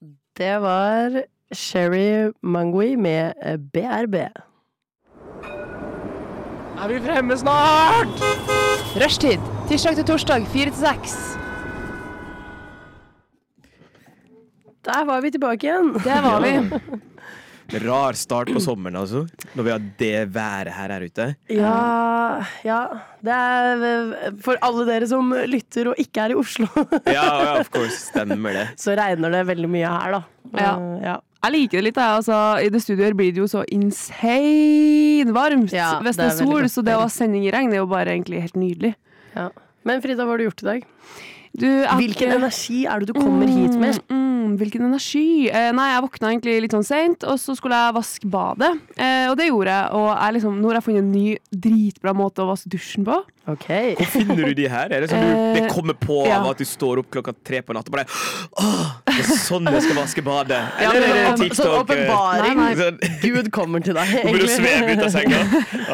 Det var Sherry Mangui med BRB. Vi fremme snart? Rushtid, tirsdag til torsdag, 4-6. Der var vi tilbake igjen. Det var vi. Rar start på sommeren, altså. Når vi har det været her ute. Ja. Det er for alle dere som lytter og ikke er i Oslo. Ja, of course. Stemmer det. Så regner det veldig mye her, da. Ja. Jeg liker det litt, altså, i det studioet blir det jo så insane varmt hvis det er sol, så det å ha sending i regn er jo bare egentlig helt nydelig. Ja. Men Frida, hva har du gjort i dag? Hvilken energi er det du kommer hit med? Hvilken energi? Nei, jeg våkna egentlig litt sånn sent, og så skulle jeg vaske badet. Og det gjorde jeg, og nå har jeg funnet en ny dritbra måte å vaske dusjen på. Okay. Hvor finner du de her? Er det sånn det kommer på av at du står opp 3 på natt og bare det er sånn jeg skal vaske badet? Eller er det TikTok? Så åpenbaring. Gud kommer til deg, egentlig. Kommer du sveve ut av senga?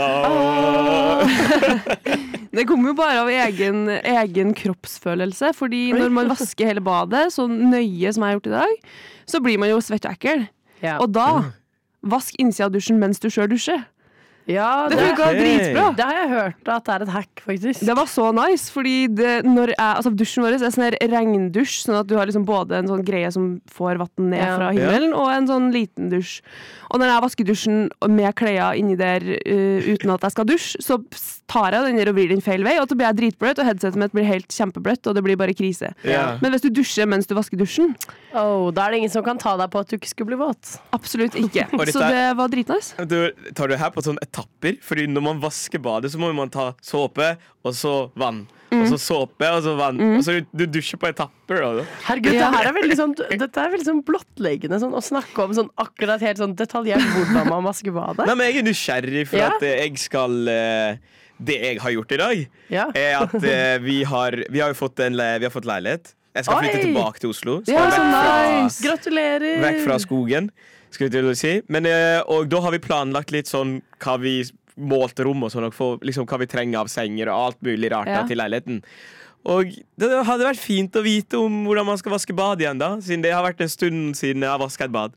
Det kommer jo bare av egen kroppsfølelse, fordi når man vasker hele badet så nøye som jeg har gjort i dag, så blir man jo svett og ekkel. Ja. Og da, vask innsida av dusjen mens du selv dusjer. Ja, det funker dritbra. Det har jeg hørt at det er et hack, faktisk. Det var så nice, fordi dusjen vår er sånn her regndusj, sånn at du har liksom både en sånn greie som får vatten ned fra himmelen, og en sånn liten dusj. Og når jeg vasker dusjen med klær inni der uten at jeg skal dusje, så tar jeg den der og vrir den feil vei, og så blir jeg dritbløtt, og headsetet mitt blir helt kjempebløtt, og det blir bare krise. Men hvis du dusjer mens du vasker dusjen, da er det ingen som kan ta deg på at du ikke skulle bli våt. Absolutt ikke. Så det var dritnice. Tar du her på sånn etapper? Fordi når man vasker badet, så må man ta såpe, og så vann. Og så såpe, og så vann. Og så du dusjer på etapper. Herregud, dette er veldig sånn blottleggende å snakke om sånn akkurat helt sånn detaljert hvordan man vasker badet. Nei, men jeg er nysgjerrig for at jeg skal det jeg har gjort i dag, er at vi har fått leilighet. Jeg skal flytte tilbake til Oslo. Gratulerer! Vekk fra skogen, skal vi til å si. Men, og da har vi planlagt litt sånn hva vi målte rom og sånn, for liksom hva vi trenger av senger og alt mulig rart til leiligheten. Og det hadde vært fint å vite om hvordan man skal vaske bad igjen da, siden det har vært en stund siden jeg har vasket et bad.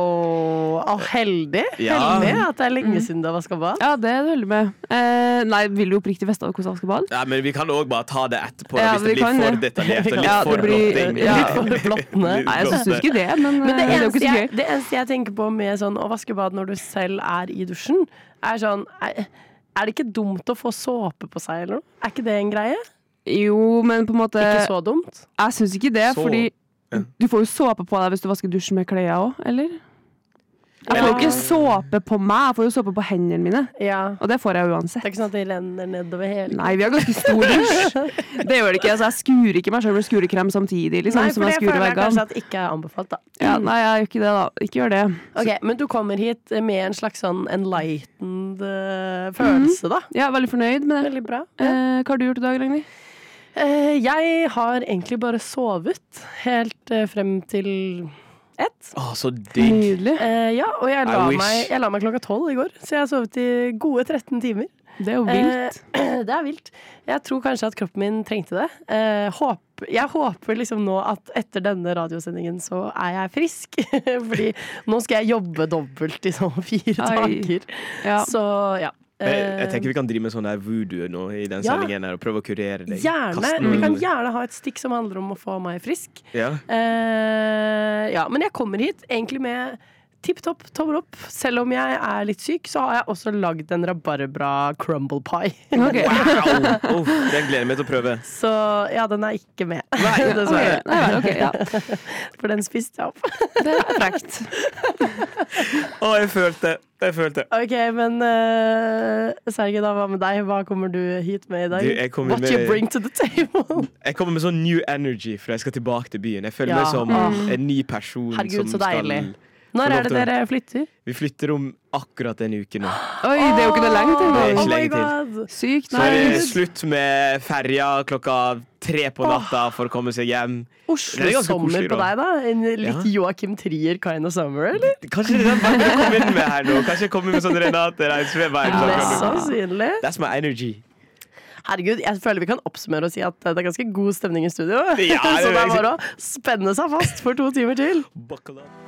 Heldig at det er lenge siden du har vasket bad. Ja, det er du heldig med. Nei, vil du oppriktig veste hvordan jeg vasker bad? Ja, men vi kan også bare ta det etterpå hvis det blir for detaljert og litt for blotting. Litt for blottende. Nei, jeg synes ikke det, men det er jo ikke så gøy. Det eneste jeg tenker på med sånn å vaske bad når du selv er i dusjen, er sånn, er det ikke dumt å få såpe på seg eller noe? Er ikke det en greie? Jo, men på en måte ikke så dumt? Jeg synes ikke det, fordi du får jo såpe på deg hvis du vasker dusjen med klær også, eller? Jeg får jo ikke såpe på meg, jeg får jo såpe på hendene mine. Og det får jeg uansett. Det er ikke sånn at det renner nedover hele. Nei, vi har ganske stor dusj. Det gjør det ikke, altså jeg skurer ikke meg selv med skurekrem samtidig, liksom, som jeg skurer veggene. Nei, for det føler jeg kanskje at ikke er anbefalt da. Ja, nei, jeg gjør ikke det da. Ikke gjør det. Ok, men du kommer hit med en slags sånn enlightened følelse da. Ja, veldig fornøyd med det. Veldig bra. Hva har du gjort i dag, Ragnhild? Jeg har egentlig bare sovet helt frem til 1. Så digg. Nydelig. Og jeg la meg 12:00 i går, så jeg har sovet i gode 13 timer. Det er jo vilt. Det er vilt. Jeg tror kanskje at kroppen min trengte det. Jeg håper liksom nå at etter denne radiosendingen så er jeg frisk. Fordi nå skal jeg jobbe dobbelt i sånn 4 dager. Så ja. Jeg tenker vi kan drive med sånn der voodoo nå i den sendingen her og prøve å kurere deg. Gjerne, vi kan gjerne ha et stikk som handler om å få meg frisk. Men jeg kommer hit egentlig med tipp-topp, tommel opp. Selv om jeg er litt syk, så har jeg også lagd en rabarbra crumble pie. Wow! Den gleder jeg meg til å prøve. Så ja, den er ikke med. Nei, okay, For den spiste jeg opp. Det er frekt. Jeg følte. Ok, men Sergej, da, hva med deg? Hva kommer du hit med i dag? What you bring to the table? Jeg kommer med sånn new energy, for jeg skal tilbake til byen. Jeg føler meg som en ny person. Herregud, så deilig. Når er det dere flytter? Vi flytter om akkurat en uke nå. Oi, det er jo ikke det lenge til. Det er ikke lenge til. Sykt, så er det slutt med ferja 3 på natta for å komme seg hjem. Oslo-sommer på deg da? En litt Joachim Trier kind of summer, eller? Kanskje det er den jeg kommer inn med her nå. Kanskje jeg kommer med sånn Renate Reinsve-vibe. Mest sannsynlig. That's my energy. herregud, jeg føler vi kan oppsummere og si at det er ganske god stemning i studio. Ja, Så det er bare å spenne seg fast for 2 timer til. Buckle up.